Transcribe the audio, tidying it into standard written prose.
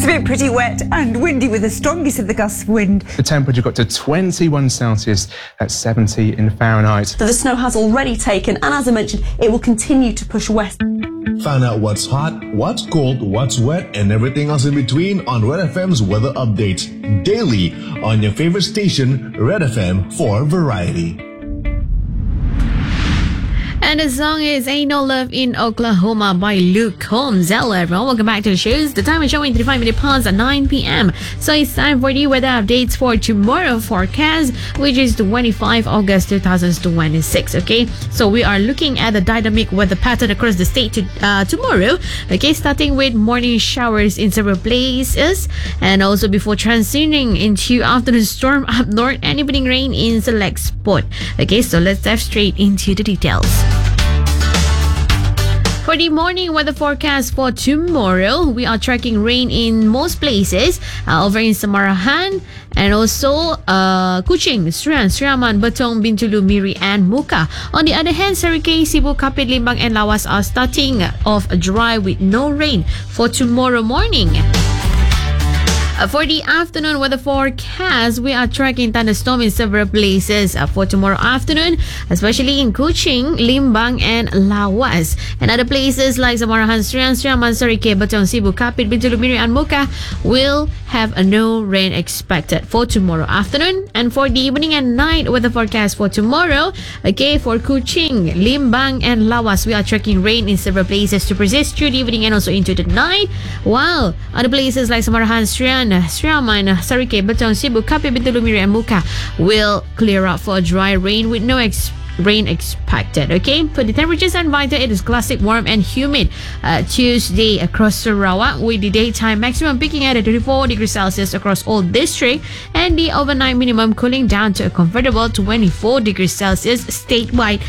It's been pretty wet and windy with the strongest of the gusts of wind. The temperature got to 21 Celsius, that's 70 in Fahrenheit. So the snow has already taken, and as I mentioned, it will continue to push west. Find out what's hot, what's cold, what's wet, and everything else in between on Red FM's weather updates daily on your favorite station, Red FM, for variety. And the song is Ain't No Love in Oklahoma by Luke Combs. Hello everyone, welcome back to the show. The time is showing 35 minutes past 9 p.m. So it's time for the weather updates for tomorrow forecast, which is 25 August 2026. Okay, so we are looking at the dynamic weather pattern across the state tomorrow. Okay, starting with morning showers in several places, and also before transitioning into afternoon storm up north and evening rain in select spot. Okay, so let's dive straight into the details. For the morning weather forecast for tomorrow, we are tracking rain in most places over in Samarahan and also Kuching, Sriaman, Betong, Bintulu, Miri and Muka. On the other hand, Serikei, Cebu, Kapit, Limbang and Lawas are starting off dry with no rain for tomorrow morning. For the afternoon weather forecast, we are tracking thunderstorm in several places for tomorrow afternoon, especially in Kuching, Limbang, and Lawas. And other places like Samarahan, Sriaman, Serikei, Betong, Cebu, Kapit, Bintulu, Miri, and Muka will have no rain expected for tomorrow afternoon. And for the evening and night weather forecast for tomorrow, okay, for Kuching, Limbang, and Lawas, we are tracking rain in several places to persist through the evening and also into the night. While other places like Samarahan, Sriaman, Serikei, Betong, Cebu, Kapit, Bintulu, Miri, and Muka will clear up for dry rain with no rain expected. Okay, for the temperatures and weather, it is classic warm and humid Tuesday across Sarawak, with the daytime maximum peaking at 34 degrees Celsius across all districts and the overnight minimum cooling down to a comfortable 24 degrees Celsius statewide.